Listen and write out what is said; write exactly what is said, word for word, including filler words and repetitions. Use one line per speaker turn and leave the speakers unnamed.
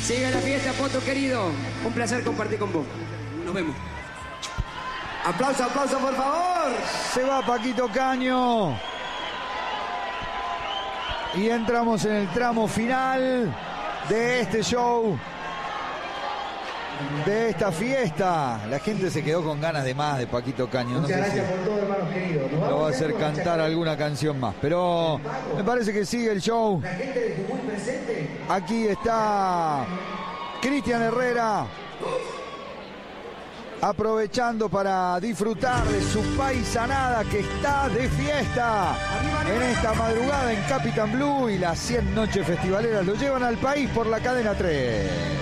Sigue la fiesta, Poto querido. Un placer compartir con vos. Nos vemos.
Aplauso, aplauso, por favor.
Se va Paquito Caño. Y entramos en el tramo final de este show, de esta fiesta. La gente se quedó con ganas de más de Paquito Caño.
Muchas
no sé
gracias
si
por todo, hermanos queridos. Nos
lo va a
vamos
hacer
con
cantar
muchas...
alguna canción más. Pero me parece que sigue el show.
La gente de Jujuy presente.
Aquí está Cristian Herrera, aprovechando para disfrutar de su paisanada que está de fiesta en esta madrugada en Capitán Blue, y las cien noches festivaleras lo llevan al país por la cadena tres.